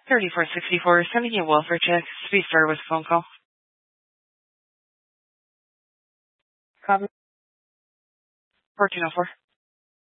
3464, sending you a welfare check. To be started with a phone call. Copy. 1404.